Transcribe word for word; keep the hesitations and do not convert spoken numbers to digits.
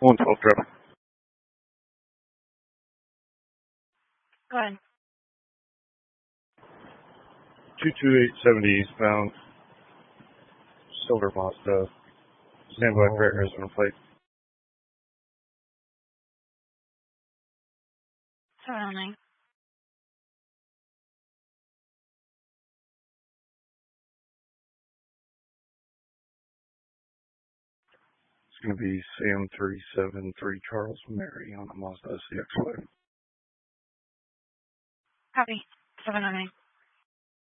one twelve traffic. Go ahead. two two eight seventy eastbound. Silver Mazda. Standby for resident plate. seven oh nine. It's going to be Sam three seven three Charles Mary on the Mazda C X five. Copy. seven oh nine.